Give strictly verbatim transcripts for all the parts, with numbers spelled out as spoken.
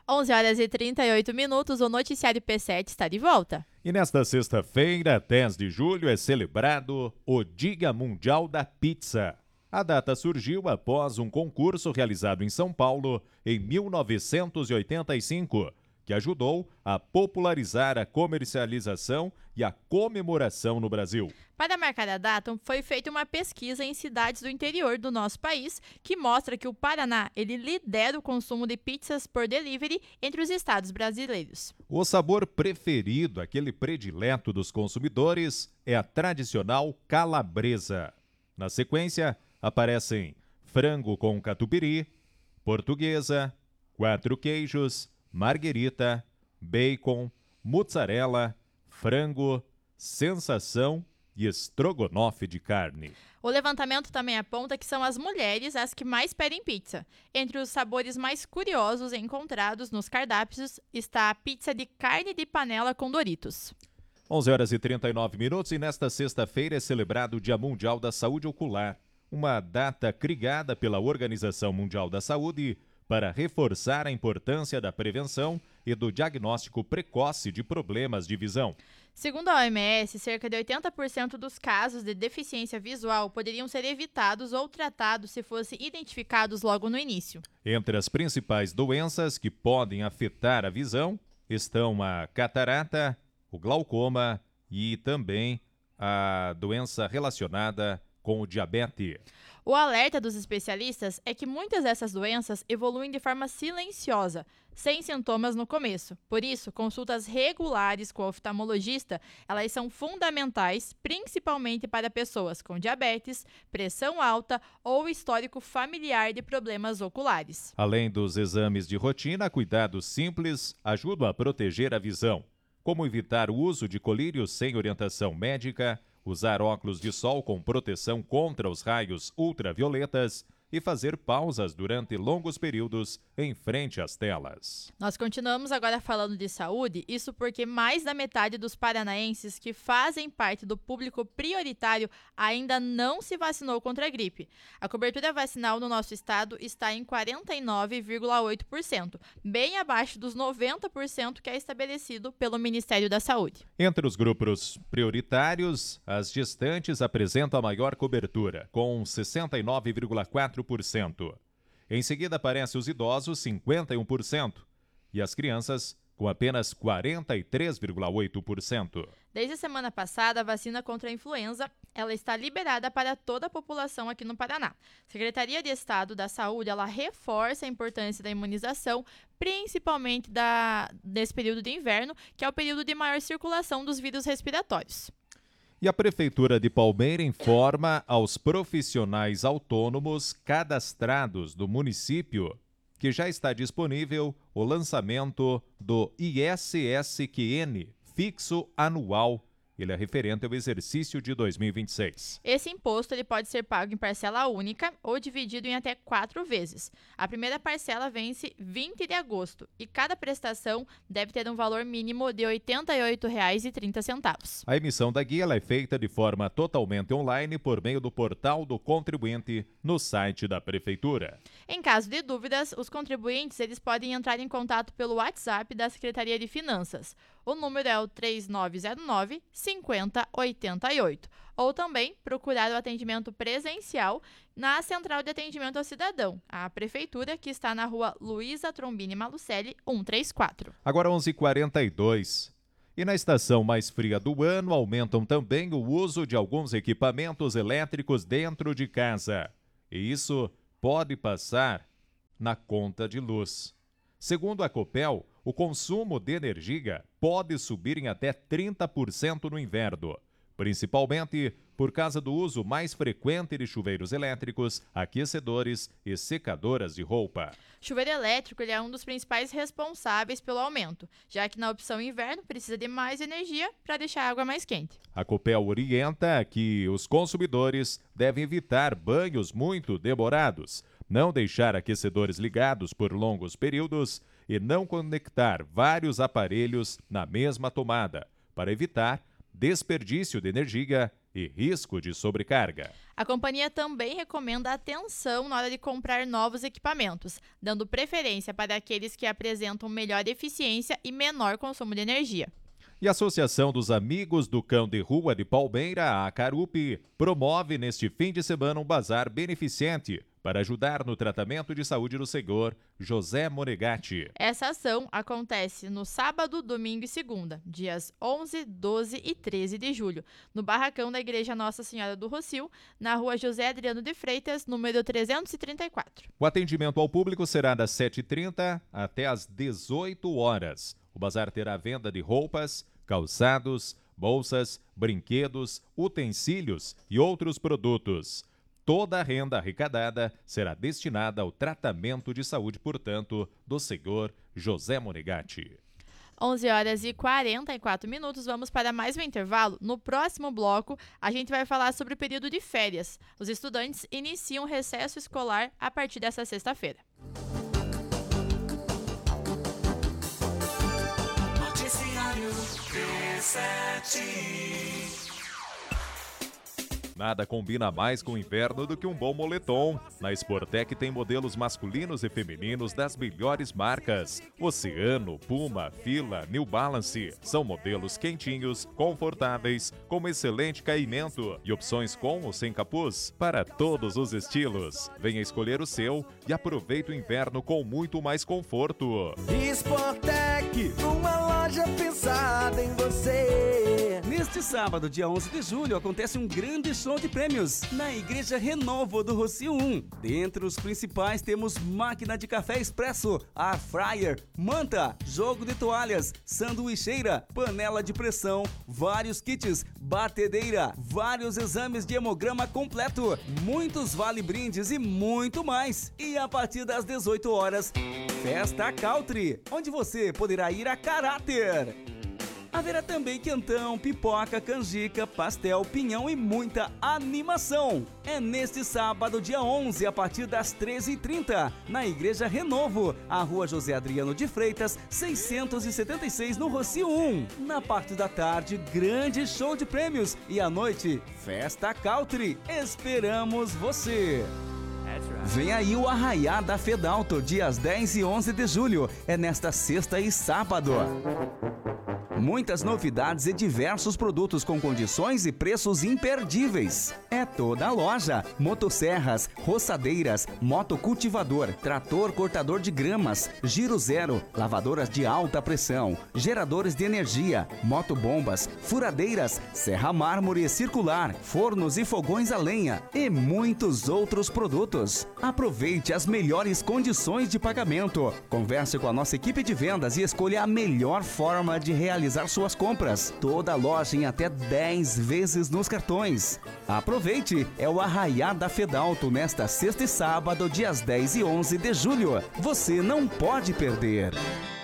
onze horas e trinta e oito minutos, o Noticiário P sete está de volta. E nesta sexta-feira, dez de julho, é celebrado o Dia Mundial da Pizza. A data surgiu após um concurso realizado em São Paulo em mil novecentos e oitenta e cinco, que ajudou a popularizar a comercialização e a comemoração no Brasil. Para marcar a data, foi feita uma pesquisa em cidades do interior do nosso país que mostra que o Paraná ele lidera o consumo de pizzas por delivery entre os estados brasileiros. O sabor preferido, aquele predileto dos consumidores, é a tradicional calabresa. Na sequência, aparecem frango com catupiry, portuguesa, quatro queijos, marguerita, bacon, mussarela, frango, sensação e estrogonofe de carne. O levantamento também aponta que são as mulheres as que mais pedem pizza. Entre os sabores mais curiosos encontrados nos cardápios está a pizza de carne de panela com Doritos. onze horas e trinta e nove minutos e nesta sexta-feira é celebrado o Dia Mundial da Saúde Ocular, uma data criada pela Organização Mundial da Saúde para reforçar a importância da prevenção e do diagnóstico precoce de problemas de visão. Segundo a O M S, cerca de oitenta por cento dos casos de deficiência visual poderiam ser evitados ou tratados se fossem identificados logo no início. Entre as principais doenças que podem afetar a visão estão a catarata, o glaucoma e também a doença relacionada com o diabetes. O alerta dos especialistas é que muitas dessas doenças evoluem de forma silenciosa, sem sintomas no começo. Por isso, consultas regulares com o oftalmologista, elas são fundamentais, principalmente para pessoas com diabetes, pressão alta ou histórico familiar de problemas oculares. Além dos exames de rotina, cuidados simples ajudam a proteger a visão, como evitar o uso de colírios sem orientação médica, usar óculos de sol com proteção contra os raios ultravioletas e fazer pausas durante longos períodos em frente às telas. Nós continuamos agora falando de saúde, isso porque mais da metade dos paranaenses que fazem parte do público prioritário ainda não se vacinou contra a gripe. A cobertura vacinal no nosso estado está em quarenta e nove vírgula oito por cento, bem abaixo dos noventa por cento que é estabelecido pelo Ministério da Saúde. Entre os grupos prioritários, as gestantes apresentam a maior cobertura, com sessenta e nove vírgula quatro por cento. Em seguida aparecem os idosos, cinquenta e um por cento, e as crianças, com apenas quarenta e três vírgula oito por cento. Desde a semana passada, a vacina contra a influenza ela está liberada para toda a população aqui no Paraná. A Secretaria de Estado da Saúde ela reforça a importância da imunização, principalmente da, nesse período de inverno, que é o período de maior circulação dos vírus respiratórios. E a Prefeitura de Palmeira informa aos profissionais autônomos cadastrados do município que já está disponível o lançamento do I S S Q N fixo anual. Ele é referente ao exercício de dois mil e vinte e seis. Esse imposto ele pode ser pago em parcela única ou dividido em até quatro vezes. A primeira parcela vence vinte de agosto e cada prestação deve ter um valor mínimo de oitenta e oito reais e trinta centavos. A emissão da guia ela é feita de forma totalmente online por meio do portal do contribuinte no site da Prefeitura. Em caso de dúvidas, os contribuintes eles podem entrar em contato pelo WhatsApp da Secretaria de Finanças. O número é o três nove zero nove, cinco zero oito oito. Ou também procurar o atendimento presencial na Central de Atendimento ao Cidadão, a Prefeitura, que está na rua Luísa Trombini Malucelli, cento e trinta e quatro. Agora onze e quarenta e dois. E na estação mais fria do ano, aumentam também o uso de alguns equipamentos elétricos dentro de casa. E isso pode passar na conta de luz. Segundo a Copel, o consumo de energia pode subir em até trinta por cento no inverno, principalmente por causa do uso mais frequente de chuveiros elétricos, aquecedores e secadoras de roupa. Chuveiro elétrico ele é um dos principais responsáveis pelo aumento, já que na opção inverno precisa de mais energia para deixar a água mais quente. A Copel orienta que os consumidores devem evitar banhos muito demorados, não deixar aquecedores ligados por longos períodos e não conectar vários aparelhos na mesma tomada, para evitar desperdício de energia e risco de sobrecarga. A companhia também recomenda atenção na hora de comprar novos equipamentos, dando preferência para aqueles que apresentam melhor eficiência e menor consumo de energia. E a Associação dos Amigos do Cão de Rua de Palmeira, a ACARUP, promove neste fim de semana um bazar beneficente para ajudar no tratamento de saúde do senhor José Monegatti. Essa ação acontece no sábado, domingo e segunda, dias onze, doze e treze de julho, no barracão da Igreja Nossa Senhora do Rossio, na rua José Adriano de Freitas, número trezentos e trinta e quatro. O atendimento ao público será das sete e trinta até às dezoito horas. O bazar terá venda de roupas, calçados, bolsas, brinquedos, utensílios e outros produtos. Toda a renda arrecadada será destinada ao tratamento de saúde, portanto, do senhor José Monegatti. onze horas e quarenta e quatro minutos, vamos para mais um intervalo. No próximo bloco, a gente vai falar sobre o período de férias. Os estudantes iniciam o recesso escolar a partir desta sexta-feira. Nada combina mais com o inverno do que um bom moletom. Na Sportec tem modelos masculinos e femininos das melhores marcas. Oceano, Puma, Fila, New Balance. São modelos quentinhos, confortáveis, com excelente caimento e opções com ou sem capuz para todos os estilos. Venha escolher o seu e aproveite o inverno com muito mais conforto. Sportec, uma loja pensada em você. Neste sábado, dia onze de julho, acontece um grande show de prêmios na Igreja Renovo do Rossio um. Dentre os principais temos máquina de café expresso, air fryer, manta, jogo de toalhas, sanduicheira, panela de pressão, vários kits, batedeira, vários exames de hemograma completo, muitos vale-brindes e muito mais. E a partir das dezoito horas, Festa Country, onde você poderá ir a caráter. Haverá também quentão, pipoca, canjica, pastel, pinhão e muita animação. É neste sábado, dia onze, a partir das treze e trinta, na Igreja Renovo, a rua José Adriano de Freitas, seiscentos e setenta e seis, no Rossio um. Na parte da tarde, grande show de prêmios e à noite, Festa Country. Esperamos você! Vem aí o Arraiá da Fedalto, dias dez e onze de julho. É nesta sexta e sábado. Muitas novidades e diversos produtos com condições e preços imperdíveis. É toda a loja. Motosserras, roçadeiras, motocultivador, trator cortador de gramas, giro zero, lavadoras de alta pressão, geradores de energia, motobombas, furadeiras, serra mármore circular, fornos e fogões a lenha e muitos outros produtos. Aproveite as melhores condições de pagamento. Converse com a nossa equipe de vendas e escolha a melhor forma de realizar suas compras. Toda a loja em até dez vezes nos cartões. Aproveite, é o Arraiá da Fedalto nesta sexta e sábado, dias dez e onze de julho. Você não pode perder.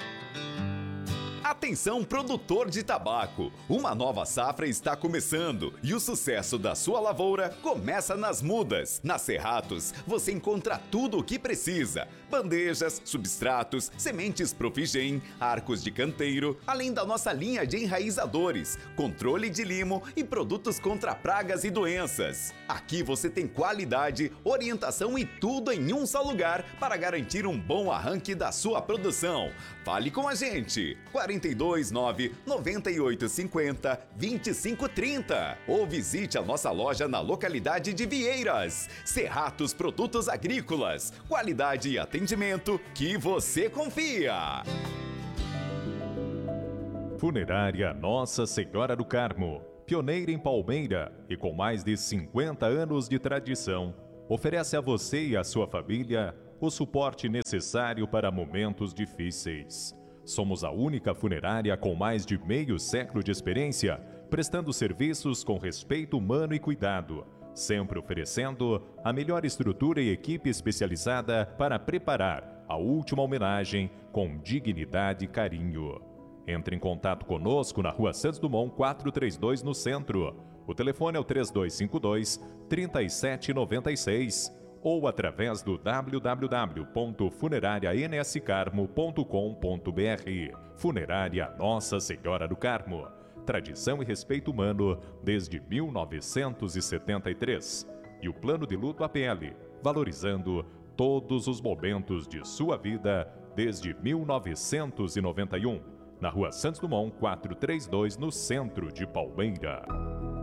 Atenção, produtor de tabaco! Uma nova safra está começando e o sucesso da sua lavoura começa nas mudas. Na Cerratos, você encontra tudo o que precisa: bandejas, substratos, sementes Profigem, arcos de canteiro, além da nossa linha de enraizadores, controle de limo e produtos contra pragas e doenças. Aqui você tem qualidade, orientação e tudo em um só lugar para garantir um bom arranque da sua produção. Fale com a gente! quarenta e dois, nove, noventa e oito, cinquenta, vinte e cinco, trinta ou visite a nossa loja na localidade de Vieiras. Cerratos Produtos Agrícolas, qualidade e atendimento que você confia. Funerária Nossa Senhora do Carmo, pioneira em Palmeira e com mais de cinquenta anos de tradição, oferece a você e a sua família o suporte necessário para momentos difíceis. Somos a única funerária com mais de meio século de experiência, prestando serviços com respeito humano e cuidado, sempre oferecendo a melhor estrutura e equipe especializada para preparar a última homenagem com dignidade e carinho. Entre em contato conosco na Rua Santos Dumont quatrocentos e trinta e dois, no centro. O telefone é o três dois cinco dois, três sete nove seis ou através do w w w ponto funeraria n s carmo ponto com ponto b r. Funerária Nossa Senhora do Carmo. tradição e respeito humano desde mil novecentos e setenta e três. E o Plano de Luto A P L, valorizando todos os momentos de sua vida desde mil novecentos e noventa e um. Na Rua Santos Dumont, quatrocentos e trinta e dois, no centro de Palmeira.